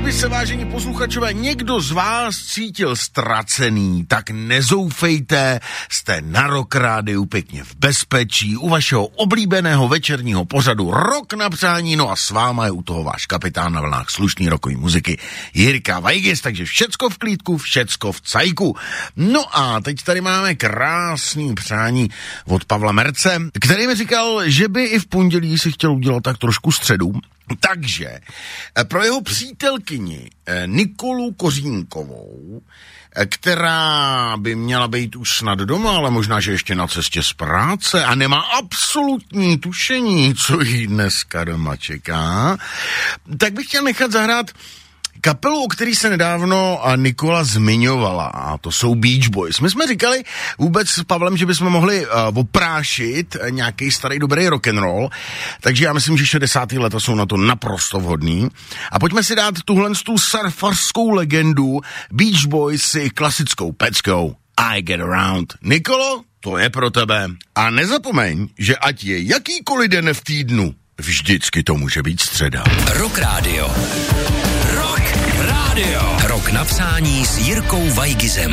by se, vážení posluchačové, někdo z vás cítil ztracený, tak nezoufejte, jste na Rock Rádiu pěkně v bezpečí, u vašeho oblíbeného večerního pořadu Rock na přání, no a s váma je u toho váš kapitán na vlnách slušný rockový muziky Jirka Weigis, takže všecko v klídku, všecko v cajku. No a teď tady máme krásný přání od Pavla Merce, který mi říkal, že by i v pondělí si chtěl udělat tak trošku středu. Takže pro jeho přítelkyni Nikolu Kořínkovou, která by měla být už snad doma, ale možná, že ještě na cestě z práce a nemá absolutní tušení, co jí dneska doma čeká, tak bych chtěl nechat zahrát kapelu, o který se nedávno Nikola zmiňovala, a to jsou Beach Boys. My jsme říkali vůbec s Pavlem, že bychom mohli oprášit nějaký starý dobrý rock'n'roll, takže já myslím, že 60. leta jsou na to naprosto vhodný. A pojďme si dát tuhle tu surfarskou legendu Beach Boys si klasickou peckou I Get Around. Nikolo, to je pro tebe. A nezapomeň, že ať je jakýkoliv den v týdnu, vždycky to může být středa. Rock Radio. Rock na přání s Jirkou Weigizem.